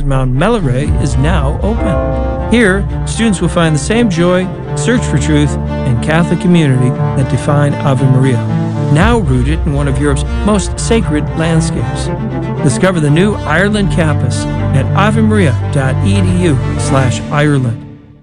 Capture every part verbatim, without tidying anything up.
at Mount Melleray is now open. Here, students will find the same joy, search for truth, and Catholic community that define Ave Maria, now rooted in one of Europe's most sacred landscapes. Discover the new Ireland campus at avemaria.edu slash Ireland.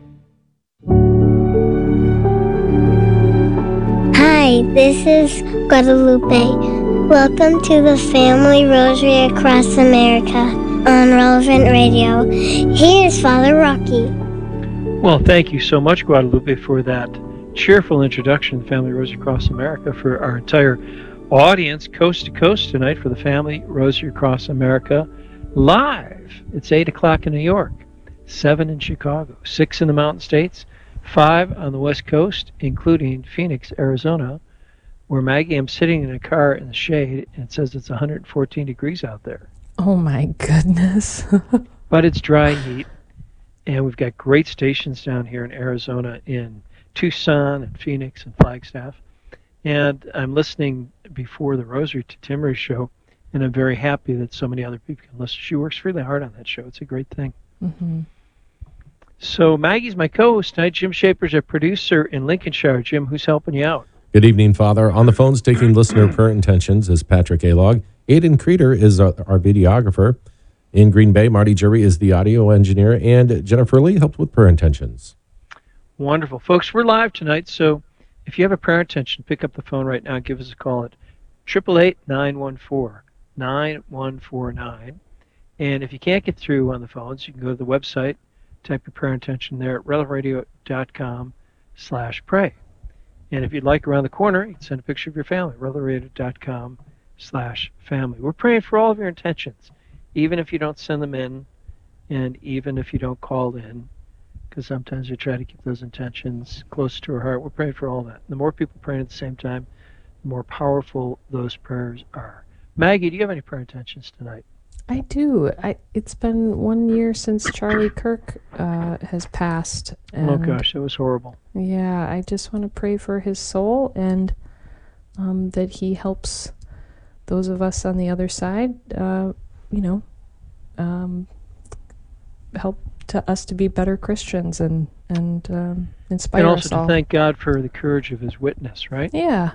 Hi, this is Guadalupe. Welcome to the Family Rosary Across America on Relevant Radio. Here's Father Rocky. Well, thank you so much, Guadalupe, for that cheerful introduction to Family Rosary Across America for our entire audience, coast to coast tonight for the Family Rosary Across America live. It's eight o'clock in New York, seven in Chicago, six in the Mountain States, five on the West Coast, including Phoenix, Arizona, where Maggie, I'm sitting in a car in the shade, and it says it's one hundred fourteen degrees out there. Oh my goodness. But it's dry and heat, and we've got great stations down here in Arizona, in Tucson and Phoenix and Flagstaff. And I'm listening before the Rosary to Timmery's show, and I'm very happy that so many other people can listen. She works really hard on that show. It's a great thing. Mm-hmm. So Maggie's my co-host tonight. Jim Shaper's our producer in Lincolnshire. Jim, who's helping you out? Good evening, Father. On the phones taking listener prayer intentions is Patrick Alog. Aidan Creeder is our, our videographer. In Green Bay, Marty Jury is the audio engineer, and Jennifer Lee helps with prayer intentions. Wonderful. Folks, we're live tonight, so if you have a prayer intention, pick up the phone right now and give us a call at eight eight eight, nine one four, nine one four nine. And if you can't get through on the phones, you can go to the website, type your prayer intention there at relevradio.com slash pray. And if you'd like around the corner, you can send a picture of your family, relevradio.com slash family. We're praying for all of your intentions, even if you don't send them in, and even if you don't call in, because sometimes we try to keep those intentions close to our heart. We're praying for all that. The more people praying at the same time, the more powerful those prayers are. Maggie, do you have any prayer intentions tonight? I do. I, it's been one year since Charlie Kirk uh, has passed. And oh gosh, that was horrible. Yeah, I just want to pray for his soul, and um, that he helps those of us on the other side, uh, you know, um, help to us to be better Christians and, and um, inspire and also us all. to thank God for the courage of his witness, right? Yeah.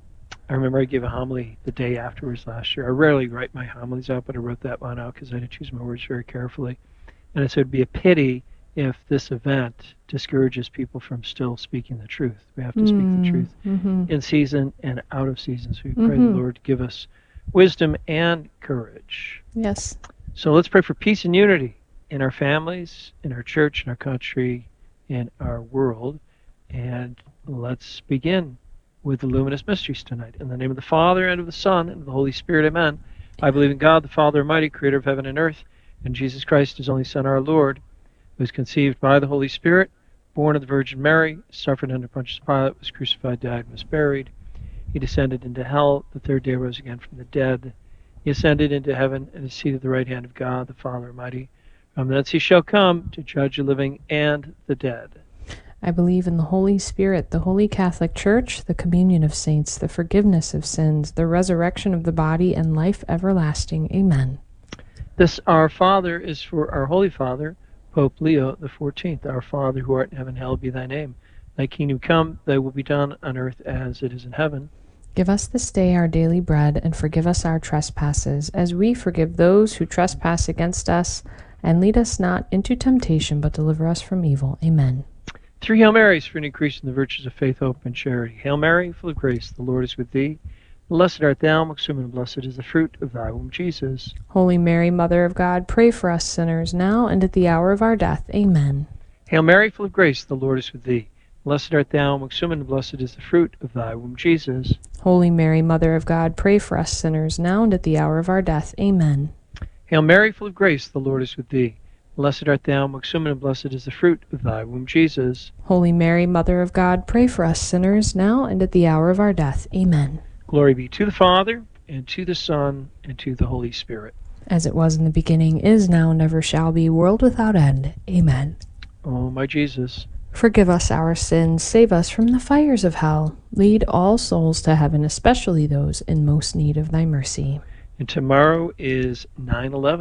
I remember I gave a homily the day afterwards last year. I rarely write my homilies out, but I wrote that one out because I had to choose my words very carefully. And I said it would be a pity if this event discourages people from still speaking the truth. We have to mm, speak the truth mm-hmm. in season and out of season. So we pray mm-hmm. the Lord to give us wisdom and courage. Yes. So let's pray for peace and unity in our families, in our church, in our country, in our world. And let's begin with the luminous mysteries tonight. In the name of the Father, and of the Son, and of the Holy Spirit, amen. I believe in God, the Father Almighty, creator of heaven and earth, and Jesus Christ, his only Son, our Lord, who was conceived by the Holy Spirit, born of the Virgin Mary, suffered under Pontius Pilate, was crucified, died, and was buried. He descended into hell. The third day rose again from the dead. He ascended into heaven and is seated at the right hand of God, the Father Almighty. From thence he shall come to judge the living and the dead. I believe in the Holy Spirit, the Holy Catholic Church, the communion of saints, the forgiveness of sins, the resurrection of the body, and life everlasting. Amen. This Our Father is for our Holy Father, Pope Leo the fourteenth. Our Father, who art in heaven, hallowed be thy name. Thy kingdom come, thy will be done on earth as it is in heaven. Give us this day our daily bread, and forgive us our trespasses, as we forgive those who trespass against us. And lead us not into temptation, but deliver us from evil. Amen. Three Hail Marys for an increase in the virtues of faith, hope, and charity. Hail Mary, full of grace, the Lord is with thee. Blessed art thou amongst women, and blessed is the fruit of thy womb, Jesus. Holy Mary, Mother of God, pray for us sinners, now and at the hour of our death. Amen. Hail Mary, full of grace, the Lord is with thee. Blessed art thou amongst women, and blessed is the fruit of thy womb, Jesus. Holy Mary, Mother of God, pray for us sinners, now and at the hour of our death. Amen. Hail Mary, full of grace, the Lord is with thee. Blessed art thou amongst women, and blessed is the fruit of thy womb, Jesus. Holy Mary, Mother of God, pray for us sinners, now and at the hour of our death. Amen. Glory be to the Father, and to the Son, and to the Holy Spirit. As it was in the beginning, is now, and ever shall be, world without end. Amen. O my Jesus, forgive us our sins, save us from the fires of hell. Lead all souls to heaven, especially those in most need of thy mercy. And tomorrow is nine eleven,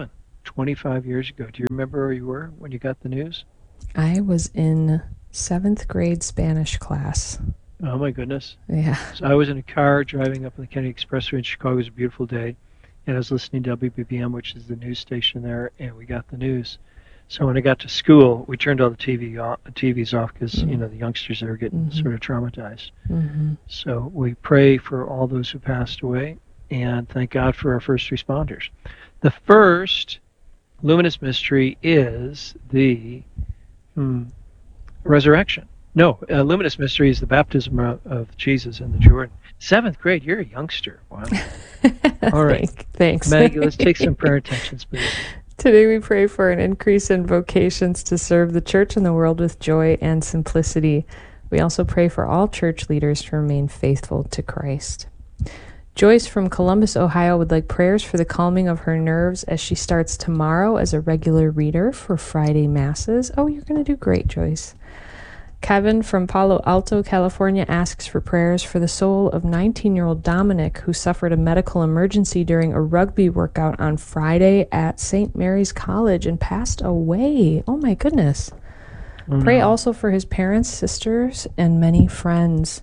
twenty-five years ago. Do you remember where you were when you got the news? I was in seventh grade Spanish class. Oh, my goodness. Yeah. So I was in a car driving up on the Kennedy Expressway in Chicago. It was a beautiful day. And I was listening to W B B M, which is the news station there, and we got the news. So when I got to school, we turned all the T V off, T Vs off because, mm-hmm. you know, the youngsters are getting mm-hmm. sort of traumatized. Mm-hmm. So we pray for all those who passed away, and thank God for our first responders. The first luminous mystery is the hmm, resurrection. No, uh, luminous mystery is the baptism of, of Jesus in the Jordan. Seventh grade, you're a youngster. Wow. All right. Thanks. Maggie, let's take some prayer intentions, please. Today we pray for an increase in vocations to serve the church and the world with joy and simplicity. We also pray for all church leaders to remain faithful to Christ. Joyce from Columbus, Ohio would like prayers for the calming of her nerves as she starts tomorrow as a regular reader for Friday Masses. Oh, you're going to do great, Joyce. Kevin from Palo Alto, California asks for prayers for the soul of nineteen-year-old Dominic, who suffered a medical emergency during a rugby workout on Friday at Saint Mary's College and passed away. Oh my goodness. Mm-hmm. Pray also for his parents, sisters, and many friends.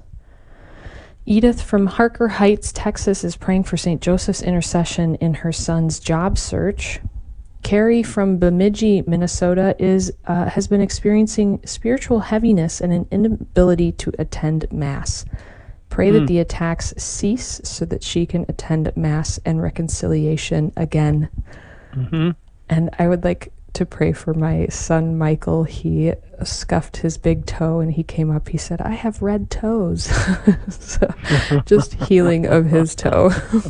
Edith from Harker Heights, Texas is praying for Saint Joseph's intercession in her son's job search. Carrie from Bemidji, Minnesota, is uh, has been experiencing spiritual heaviness and an inability to attend Mass. Pray mm. that the attacks cease so that she can attend Mass and reconciliation again. Mm-hmm. And I would like to pray for my son, Michael. He scuffed his big toe and he came up. He said, I have red toes. So just healing of his toe.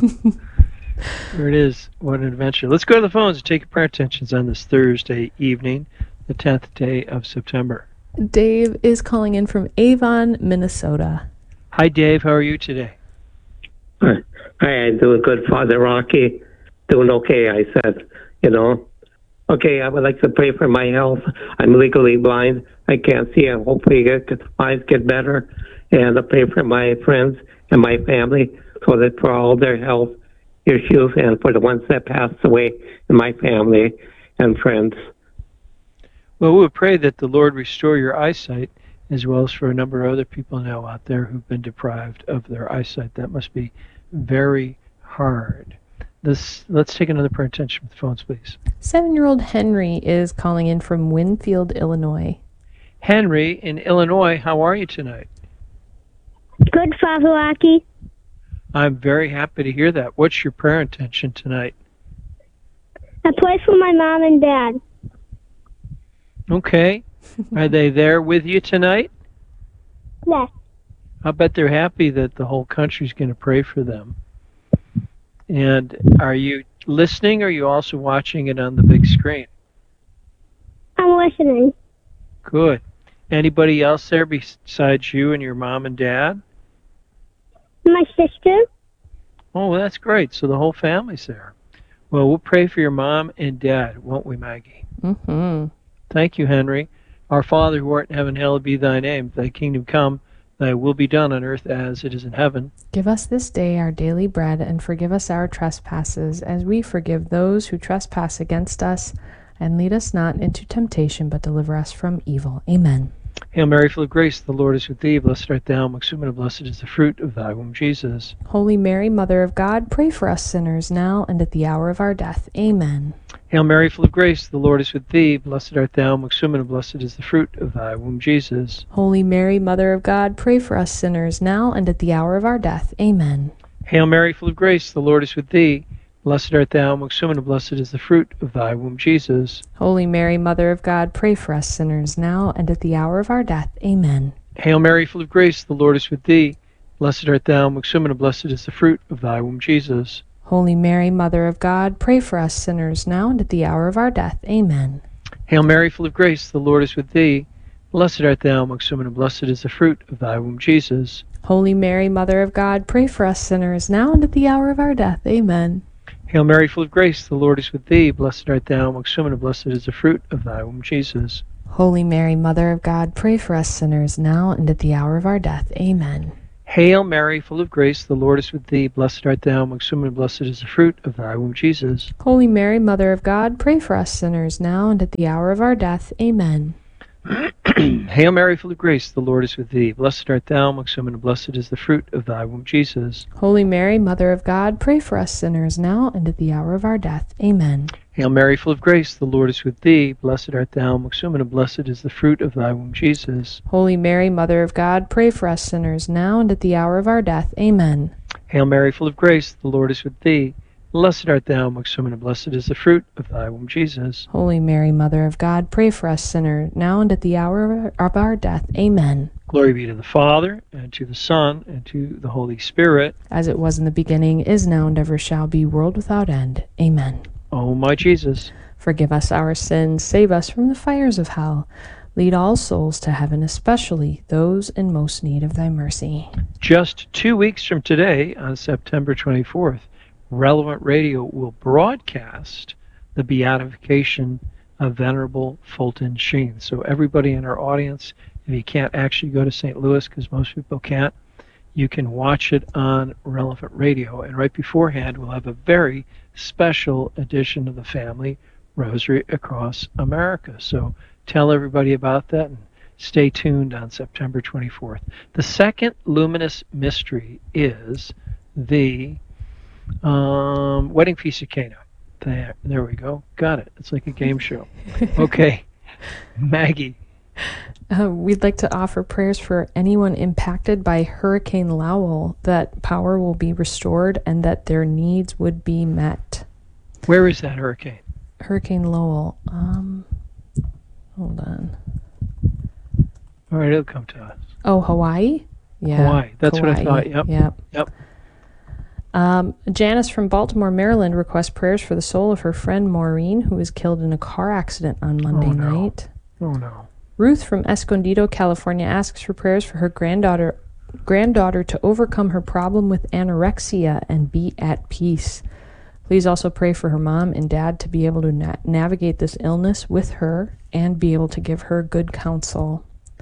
There it is. What an adventure. Let's go to the phones and take your prayer intentions on this Thursday evening, the tenth day of September. Dave is calling in from Avon, Minnesota. Hi, Dave. How are you today? Hi, I'm doing good, Father Rocky. Doing okay, I said, you know. Okay, I would like to pray for my health. I'm legally blind. I can't see, and hopefully get, get, eyes get better. And I pray for my friends and my family so that for all their health issues and for the ones that passed away in my family and friends. Well, we would pray that the Lord restore your eyesight, as well as for a number of other people now out there who've been deprived of their eyesight. That must be very hard. This, let's take another prayer intention with the phones, please. Seven-year-old Henry is calling in from Winfield, Illinois. Henry in Illinois, how are you tonight? Good, Father Rocky. I'm very happy to hear that. What's your prayer intention tonight? I pray for my mom and dad. Okay. Are they there with you tonight? Yes. I bet they're happy that the whole country's going to pray for them. And are you listening, or are you also watching it on the big screen? I'm listening. Good. Anybody else there besides you and your mom and dad? My sister. Oh, well, that's great. So the whole family's there. Well, we'll pray for your mom and dad, won't we, Maggie? Mm-hmm. Thank you, Henry. Our Father who art in heaven, hallowed be thy name. Thy kingdom come, thy will be done on earth as it is in heaven. Give us this day our daily bread, and forgive us our trespasses, as we forgive those who trespass against us. And lead us not into temptation, but deliver us from evil. Amen. Hail Mary, full of grace, the Lord is with thee. Blessed art thou amongst women, and blessed is the fruit of thy womb, Jesus. Holy Mary, Mother of God, pray for us sinners now and at the hour of our death. Amen. Hail Mary, full of grace, the Lord is with thee. Blessed art thou amongst women, and blessed is the fruit of thy womb, Jesus. Holy Mary, Mother of God, pray for us sinners now and at the hour of our death. Amen. Hail Mary, full of grace, the Lord is with thee. Blessed art thou amongst women, and blessed is the fruit of thy womb, Jesus. Holy Mary, Mother of God, pray for us sinners now and at the hour of our death. Amen. Hail Mary, full of grace, the Lord is with thee. Blessed art thou amongst women, and blessed is the fruit of thy womb, Jesus. Holy Mary, Mother of God, pray for us sinners now and at the hour of our death. Amen. Hail Mary, full of grace, the Lord is with thee. Blessed art thou amongst women, and blessed is the fruit of thy womb, Jesus. Holy Mary, Mother of God, pray for us sinners now and at the hour of our death. Amen. Hail Mary, full of grace, the Lord is with thee. Blessed art thou amongst women, and blessed is the fruit of thy womb, Jesus. Holy Mary, Mother of God, pray for us sinners now and at the hour of our death. Amen. Hail Mary, full of grace, the Lord is with thee. Blessed art thou amongst women, and blessed is the fruit of thy womb, Jesus. Holy Mary, Mother of God, pray for us sinners now and at the hour of our death. Amen. Hail Mary, full of grace, the Lord is with thee. Blessed art thou amongst women, and blessed is the fruit of thy womb, Jesus. Holy Mary, Mother of God, pray for us sinners now and at the hour of our death. Amen. Hail Mary, full of grace, the Lord is with thee. Blessed art thou amongst women, and blessed is the fruit of thy womb, Jesus. Holy Mary, Mother of God, pray for us sinners now and at the hour of our death. Amen. Hail Mary, full of grace, the Lord is with thee. Blessed art thou amongst women, and blessed is the fruit of thy womb, Jesus. Holy Mary, Mother of God, pray for us sinners now and at the hour of our death. Amen. Glory be to the Father, and to the Son, and to the Holy Spirit. As it was in the beginning, is now, and ever shall be, world without end. Amen. O my Jesus, forgive us our sins, save us from the fires of hell. Lead all souls to heaven, especially those in most need of thy mercy. just two weeks from today, on September twenty-fourth, Relevant Radio will broadcast the beatification of Venerable Fulton Sheen. So everybody in our audience, if you can't actually go to Saint Louis, because most people can't, you can watch it on Relevant Radio. And right beforehand, we'll have a very special edition of the Family Rosary Across America. So tell everybody about that and stay tuned on September twenty-fourth. The second luminous mystery is the um, Wedding Feast of Cana. There, there we go. Got it. It's like a game show. Okay, Maggie. Uh, we'd like to offer prayers for anyone impacted by Hurricane Lowell, that power will be restored and that their needs would be met. Where is that hurricane? Hurricane Lowell. Um, hold on. All right, it'll come to us. Oh, Hawaii? Yeah. Hawaii. That's what I Hawaii. thought. Yep. Yep. Yep. Um, Janice from Baltimore, Maryland requests prayers for the soul of her friend Maureen, who was killed in a car accident on Monday Oh, no. night. Oh, no. Ruth from Escondido, California asks for prayers for her granddaughter granddaughter to overcome her problem with anorexia and be at peace. Please also pray for her mom and dad to be able to na- navigate this illness with her and be able to give her good counsel.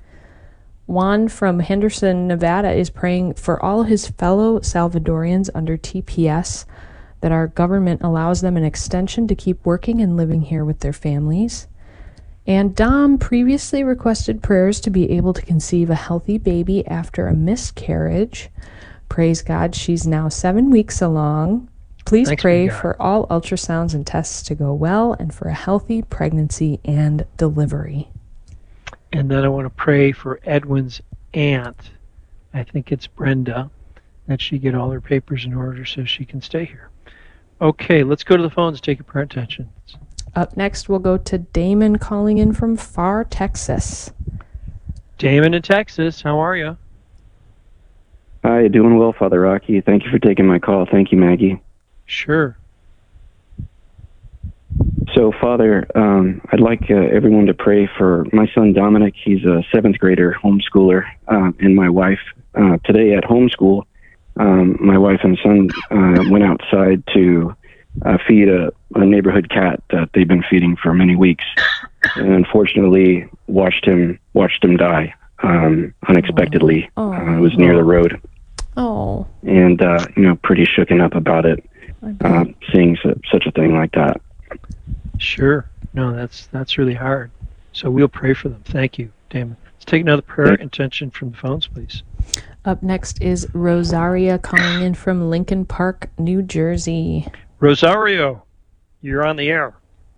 Juan from Henderson, Nevada is praying for all his fellow Salvadorians under T P S, that our government allows them an extension to keep working and living here with their families. And Dom previously requested prayers to be able to conceive a healthy baby after a miscarriage. Praise God, she's now seven weeks along. Please Thanks, pray God. for all ultrasounds and tests to go well and for a healthy pregnancy and delivery. And then I want to pray for Edwin's aunt. I think it's Brenda, that she get all her papers in order so she can stay here. Okay, let's go to the phones and take your prayer intentions. Up next, we'll go to Damon calling in from Far, Texas. Damon in Texas, how are you? Hi, doing well, Father Rocky. Thank you for taking my call. Thank you, Maggie. Sure. So, Father, um, I'd like uh, everyone to pray for my son Dominic. He's a seventh grader homeschooler, uh, and my wife. Uh, today at homeschool, um, my wife and son uh, went outside to uh, feed a, a neighborhood cat that they've been feeding for many weeks, and unfortunately watched him watched him die um, unexpectedly. Oh. Uh, it was near the road, Oh, and uh, you know, pretty shooken up about it, I bet. uh, seeing su- such a thing like that. Sure. No, that's that's really hard. So we'll pray for them. Thank you, Damon. Let's take another prayer intention from the phones, please. Up next is Rosaria calling in from Lincoln Park, New Jersey. Rosario, you're on the air.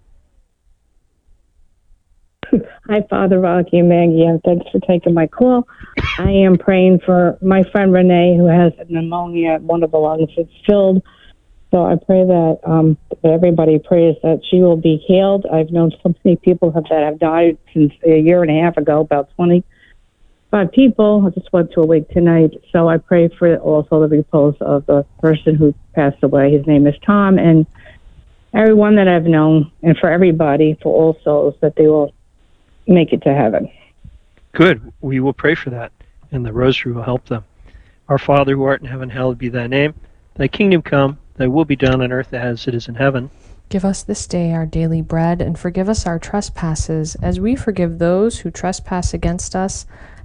Hi, Father Rocky and Maggie, and thanks for taking my call. I am praying for my friend Renee, who has pneumonia. One of the lungs is filled. So I pray that, um, that everybody prays that she will be healed. I've known so many people have, that have died since a year and a half ago, about twenty-five people. I just went to a wake tonight. So I pray for also the repose of the person who passed away. His name is Tom, and everyone that I've known, and for everybody, for all souls, that they will make it to heaven. Good. We will pray for that, and the rosary will help them. Our Father who art in heaven, hallowed be thy name. Thy kingdom come, thy will be done on earth as it is in heaven. Give us this day our daily bread, and forgive us our trespasses, as we forgive those who trespass against us.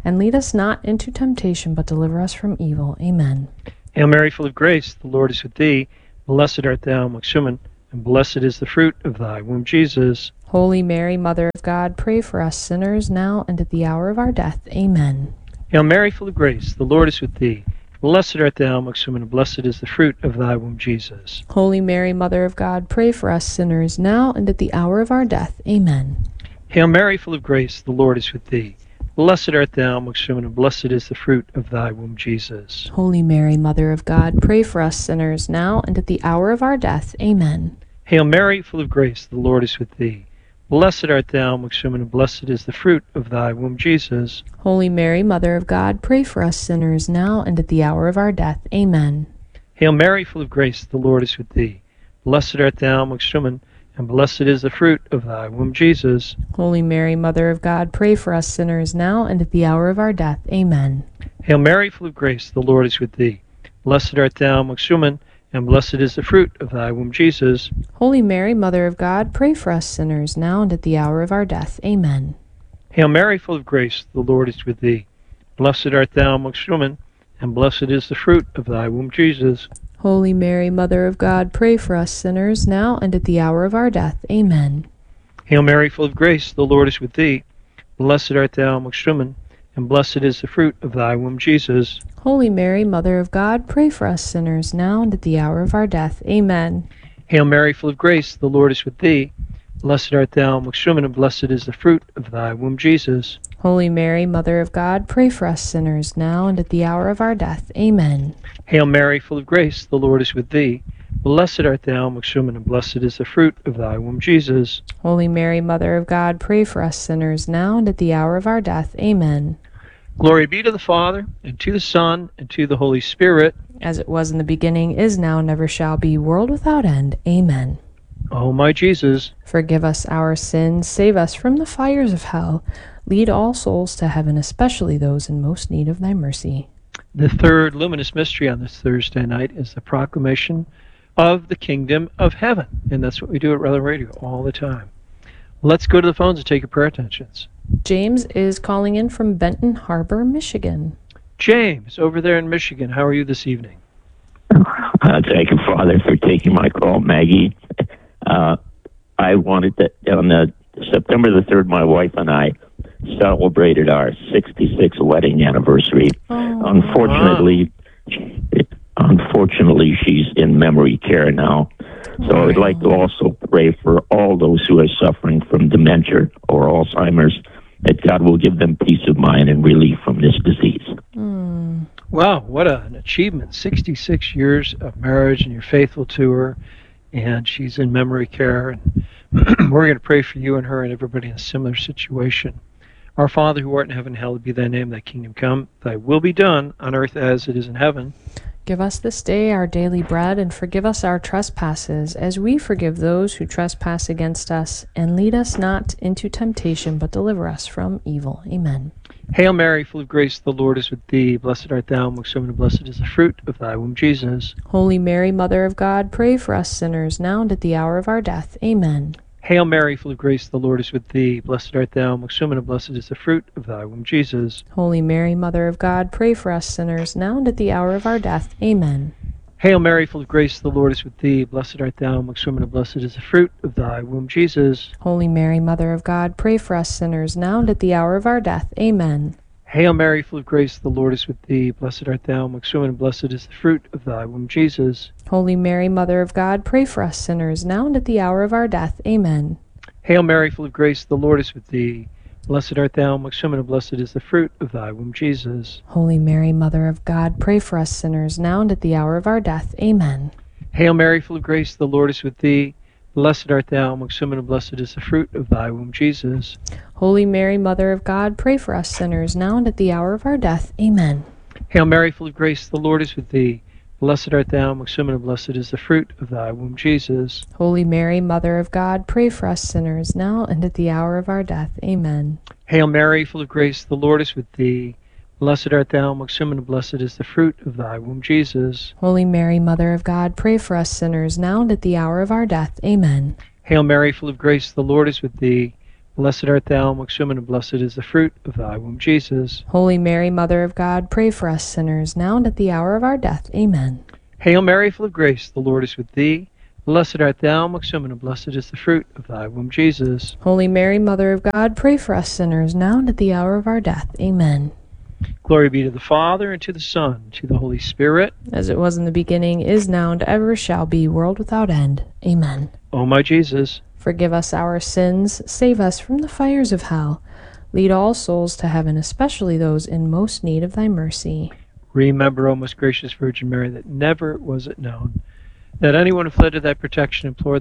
And lead us not into temptation, but deliver us from evil. Amen. Hail Mary, full of grace, the Lord is with thee. Blessed art thou amongst women, and blessed is the fruit of thy womb, Jesus. Holy Mary, Mother of God, pray for us sinners now and at the hour of our death. Amen. Hail Mary, full of grace, the Lord is with thee. Blessed art thou amongst women, and blessed is the fruit of thy womb, Jesus. Holy Mary, Mother of God, pray for us sinners now and at the hour of our death. Amen. Hail Mary, full of grace, the Lord is with thee. Blessed art thou amongst women, and blessed is the fruit of thy womb, Jesus. Holy Mary, Mother of God, pray for us sinners now and at the hour of our death. Amen. Hail Mary, full of grace, the Lord is with thee. Blessed art thou amongst women, and blessed is the fruit of thy womb, Jesus. Holy Mary, Mother of God, pray for us sinners now and at the hour of our death. Amen. Hail Mary, full of grace, the Lord is with thee. Blessed art thou amongst women, and blessed is the fruit of thy womb, Jesus. Holy Mary, Mother of God, pray for us sinners now and at the hour of our death. Amen. Hail Mary, full of grace, the Lord is with thee. Blessed art thou amongst women, and blessed is the fruit of thy womb, Jesus. Holy Mary, Mother of God, pray for us sinners now and at the hour of our death. Amen. Hail Mary, full of grace, the Lord is with thee. Blessed art thou amongst women, and blessed is the fruit of thy womb, Jesus. Holy Mary, Mother of God, pray for us sinners now and at the hour of our death. Amen. Hail Mary, full of grace, the Lord is with thee. Blessed art thou amongst women, and blessed is the fruit of thy womb, Jesus. Holy Mary, Mother of God, pray for us sinners now and at the hour of our death. Amen. Hail Mary, full of grace, the Lord is with thee. Blessed art thou amongst women, and blessed is the fruit of thy womb, Jesus. Holy Mary, Mother of God, pray for us sinners now and at the hour of our death. Amen. Hail Mary, full of grace, the Lord is with thee. Blessed art thou amongst women, and blessed is the fruit of thy womb, Jesus. Holy Mary, Mother of God, pray for us sinners now and at the hour of our death. Amen. Glory be to the Father, and to the Son, and to the Holy Spirit. As it was in the beginning, is now, and ever shall be, world without end. Amen. O my Jesus, forgive us our sins, save us from the fires of hell, lead all souls to heaven, especially those in most need of thy mercy. the third luminous mystery on this Thursday night is the proclamation of the kingdom of heaven. And that's what we do at Relevant Radio all the time. Let's go to the phones and take your prayer attentions. James is calling in from Benton Harbor, Michigan. James, over there in Michigan, how are you this evening? Uh, thank you, Father, for taking my call, Maggie. Uh, I wanted to, on the September the third, my wife and I celebrated our sixty-sixth wedding anniversary. Oh. Unfortunately, unfortunately, she's in memory care now. So I would like to also pray for all those who are suffering from dementia or Alzheimer's, that God will give them peace of mind and relief from this disease. Mm. Wow, what a, an achievement. sixty-six years of marriage, and you're faithful to her, and she's in memory care. And we're going to pray for you and her and everybody in a similar situation. Our Father who art in heaven, hallowed be thy name. Thy kingdom come, thy will be done on earth as it is in heaven. Give us this day our daily bread, and forgive us our trespasses, as we forgive those who trespass against us. And lead us not into temptation, but deliver us from evil. Amen. Hail Mary, full of grace, the Lord is with thee. Blessed art thou amongst women, and blessed is the fruit of thy womb, Jesus. Holy Mary, Mother of God, pray for us sinners, now and at the hour of our death. Amen. Hail Mary, full of grace, the Lord is with thee. Blessed art thou amongst women, and blessed is the fruit of thy womb, Jesus. Holy Mary, Mother of God, pray for us sinners, now and at the hour of our death. Amen. Hail Mary, full of grace, the Lord is with thee. Blessed art thou amongst women, and blessed is the fruit of thy womb, Jesus. Holy Mary, Mother of God, pray for us sinners, now and at the hour of our death. Amen. Hail Mary, full of grace, the Lord is with thee. Blessed art thou amongst women, and blessed is the fruit of thy womb, Jesus. Holy Mary, Mother of God, pray for us sinners, now and at the hour of our death. Amen. Hail Mary, full of grace, the Lord is with thee. Blessed art thou amongst women, and blessed is the fruit of thy womb, Jesus. Holy Mary, Mother of God, pray for us sinners, now and at the hour of our death. Amen. Hail Mary, full of grace, the Lord is with thee. Blessed art thou amongst women, and blessed is the fruit of thy womb, Jesus. Holy Mary, Mother of God, pray for us sinners, now and at the hour of our death. Amen. Hail Mary, full of grace, the Lord is with thee. Blessed art thou amongst women, and blessed is the fruit of thy womb, Jesus. Holy Mary, Mother of God, pray for us sinners, now and at the hour of our death. Amen. Hail Mary, full of grace, the Lord is with thee. Blessed art thou amongst women, and blessed is the fruit of thy womb, Jesus. Holy Mary, Mother of God, pray for us sinners, now and at the hour of our death. Amen. Hail Mary, full of grace, the Lord is with thee. Blessed art thou amongst women, and blessed is the fruit of thy womb, Jesus. Holy Mary, Mother of God, pray for us sinners, now and at the hour of our death. Amen. Hail Mary, full of grace, the Lord is with thee. Blessed art thou amongst women, and blessed is the fruit of thy womb, Jesus. Holy Mary, Mother of God, pray for us sinners, now and at the hour of our death. Amen. Glory be to the Father, and to the Son, and to the Holy Spirit. As it was in the beginning, is now, and ever shall be, world without end. Amen. O my Jesus, forgive us our sins, save us from the fires of hell. Lead all souls to heaven, especially those in most need of thy mercy. remember, O most gracious Virgin Mary, that never was it known that anyone who fled to thy protection, implored